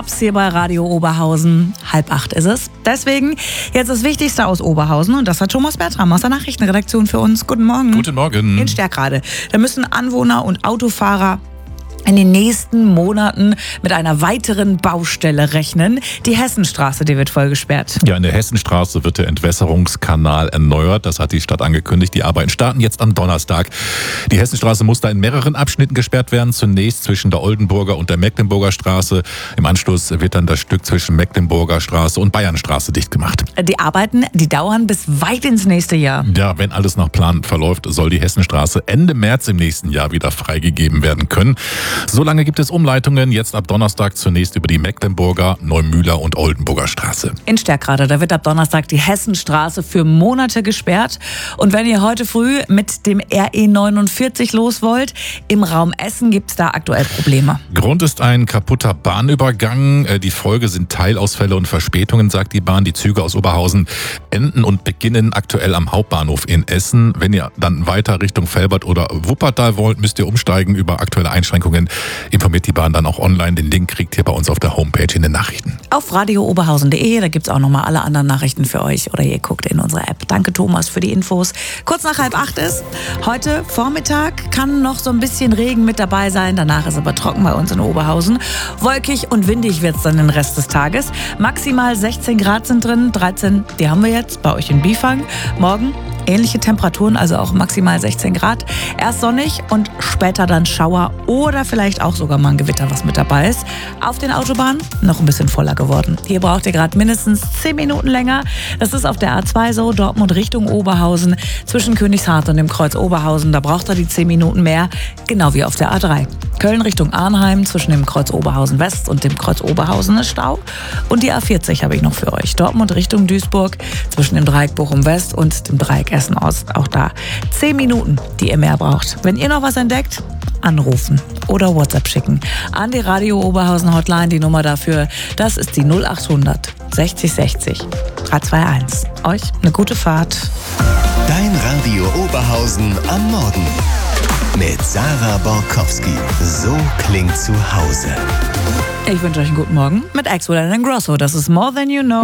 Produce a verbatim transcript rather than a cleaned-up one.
Hier bei Radio Oberhausen. Halb acht ist es. Deswegen jetzt das Wichtigste aus Oberhausen. Und das hat Thomas Bertram aus der Nachrichtenredaktion für uns. Guten Morgen. Guten Morgen. In Stärkrade. Da müssen Anwohner und Autofahrer in den nächsten Monaten mit einer weiteren Baustelle rechnen. Die Hessenstraße, die wird voll gesperrt. Ja, in der Hessenstraße wird der Entwässerungskanal erneuert. Das hat die Stadt angekündigt. Die Arbeiten starten jetzt am Donnerstag. Die Hessenstraße muss da in mehreren Abschnitten gesperrt werden. Zunächst zwischen der Oldenburger und der Mecklenburger Straße. Im Anschluss wird dann das Stück zwischen Mecklenburger Straße und Bayernstraße dicht gemacht. Die Arbeiten, die dauern bis weit ins nächste Jahr. Ja, wenn alles nach Plan verläuft, soll die Hessenstraße Ende März im nächsten Jahr wieder freigegeben werden können. Solange gibt es Umleitungen, jetzt ab Donnerstag zunächst über die Mecklenburger, Neumühler und Oldenburger Straße. In Stärkrade, da wird ab Donnerstag die Hessenstraße für Monate gesperrt. Und wenn ihr heute früh mit dem R E neunundvierzig los wollt, im Raum Essen gibt es da aktuell Probleme. Grund ist ein kaputter Bahnübergang. Die Folge sind Teilausfälle und Verspätungen, sagt die Bahn. Die Züge aus Oberhausen enden und beginnen aktuell am Hauptbahnhof in Essen. Wenn ihr dann weiter Richtung Velbert oder Wuppertal wollt, müsst ihr umsteigen. Über aktuelle Einschränkungen informiert die Bahn dann auch online. Den Link kriegt ihr bei uns auf der Homepage in den Nachrichten. Auf radio oberhausen punkt de, da gibt es auch nochmal alle anderen Nachrichten für euch. Oder ihr guckt in unsere App. Danke Thomas für die Infos. Kurz nach halb acht ist heute Vormittag, kann noch so ein bisschen Regen mit dabei sein. Danach ist aber trocken bei uns in Oberhausen. Wolkig und windig wird es dann den Rest des Tages. Maximal sechzehn Grad sind drin, dreizehn, die haben wir jetzt bei euch in Bifang. Morgen ähnliche Temperaturen, also auch maximal sechzehn Grad. Erst sonnig und später dann Schauer oder vielleicht auch sogar mal ein Gewitter, was mit dabei ist. Auf den Autobahnen noch ein bisschen voller geworden. Hier braucht ihr gerade mindestens zehn Minuten länger. Das ist auf der A zwei so, Dortmund Richtung Oberhausen, zwischen Königshardt und dem Kreuz Oberhausen. Da braucht ihr die zehn Minuten mehr, genau wie auf der A drei. Köln Richtung Arnheim, zwischen dem Kreuz Oberhausen West und dem Kreuz Oberhausen ist Stau. Und die A vierzig habe ich noch für euch. Dortmund Richtung Duisburg, zwischen dem Dreieck Bochum West und dem Dreieck Essen Ost. Auch da zehn Minuten, die ihr mehr braucht. Wenn ihr noch was entdeckt, anrufen oder WhatsApp schicken an die Radio Oberhausen Hotline. Die Nummer dafür, das ist die null achthundert sechzig sechzig dreihundertzweiundundzwanzig. Euch eine gute Fahrt. Dein Radio Oberhausen am Morgen. Mit Sarah Borkowski. So klingt zu Hause. Ich wünsche euch einen guten Morgen mit Axwell and Grosso. Das ist More Than You Know.